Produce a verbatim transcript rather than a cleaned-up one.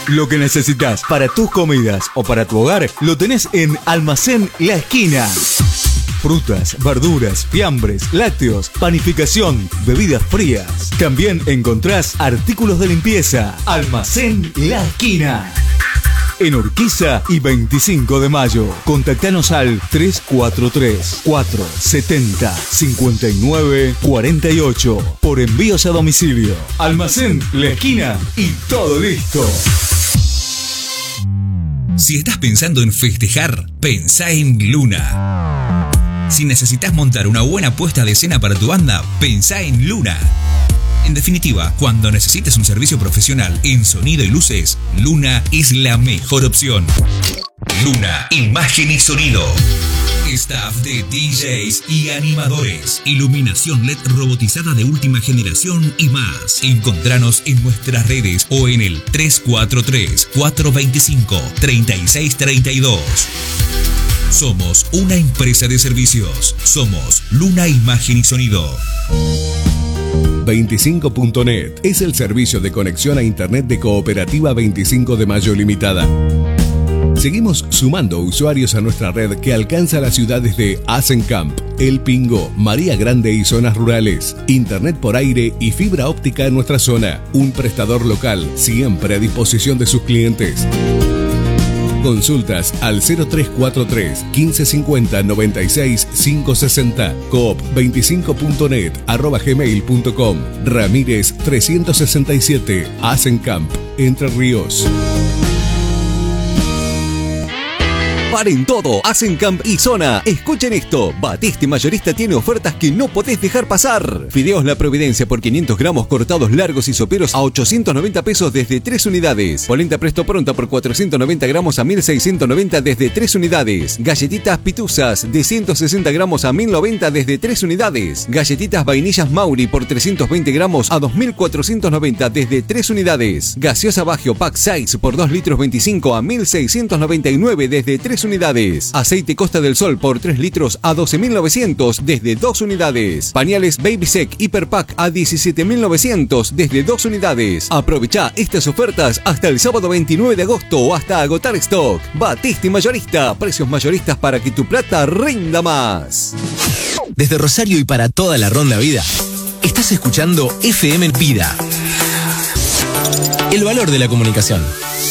Lo que necesitas para tus comidas o para tu hogar lo tenés en Almacén La Esquina. Frutas, verduras, fiambres, lácteos, panificación, bebidas frías. También encontrás artículos de limpieza. Almacén La Esquina. En Urquiza y veinticinco de mayo. Contactanos al tres cuatro tres, cuatro siete cero, cinco nueve cuatro ocho por envíos a domicilio. Almacén La Esquina y todo listo. Si estás pensando en festejar, pensá en Luna. Si necesitas montar una buena puesta de escena para tu banda, pensá en Luna. En definitiva, cuando necesites un servicio profesional en sonido y luces, Luna es la mejor opción. Luna, imagen y sonido. Staff de D Js y animadores. Iluminación L E D robotizada de última generación y más. Encontranos en nuestras redes o en el tres cuatro tres, cuatro dos cinco, tres seis tres dos. Somos una empresa de servicios. Somos Luna Imagen y Sonido. veinticinco punto net es el servicio de conexión a internet de Cooperativa veinticinco de mayo Limitada. Seguimos sumando usuarios a nuestra red que alcanza las ciudades de Asencamp, El Pingo, María Grande y zonas rurales. Internet por aire y fibra óptica en nuestra zona. Un prestador local siempre a disposición de sus clientes. Consultas al cero tres cuatro tres, quince cincuenta, noventa y seis, quinientos sesenta, coop veinticinco punto net, arroba gmail punto com, Ramírez trescientos sesenta y siete, Asencamp, Entre Ríos. Paren todo, Asencamp y Zona. Escuchen esto. Batiste Mayorista tiene ofertas que no podés dejar pasar. Fideos La Providencia por quinientos gramos cortados largos y soperos a ochocientos noventa pesos desde tres unidades. Polenta Presto Pronta por cuatrocientos noventa gramos a mil seiscientos noventa desde tres unidades. Galletitas Pituzas de ciento sesenta gramos a mil noventa desde tres unidades. Galletitas Vainillas Mauri por trescientos veinte gramos a dos mil cuatrocientos noventa desde tres unidades. Gaseosa Bagio Pack seis por dos litros veinticinco a mil seiscientos noventa y nueve desde tres unidades. Aceite Costa del Sol por tres litros a doce mil novecientos desde dos unidades. Pañales Baby Sec Hyper Pack a diecisiete mil novecientos desde dos unidades. Aprovecha estas ofertas hasta el sábado veintinueve de agosto o hasta agotar stock. Batiste Mayorista, precios mayoristas para que tu plata rinda más. Desde Rosario y para toda la Ronda Vida, estás escuchando F M Vida. El valor de la comunicación.